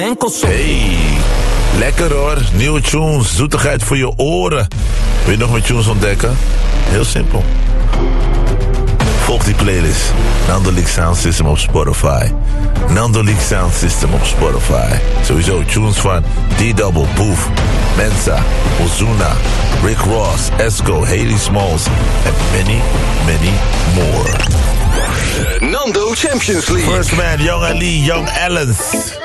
Hey, lekker hoor. Nieuwe tunes, zoetigheid voor je oren. Wil je nog meer tunes ontdekken? Heel simpel. Volg die playlist. Nando League Sound System op Spotify. Nando League Sound System op Spotify. Sowieso tunes van D-Double, Boof, Mensa, Ozuna, Rick Ross, Esco, Haley Smalls en many, many more. Nando Champions League. First man, Young Ali, Young Ellens.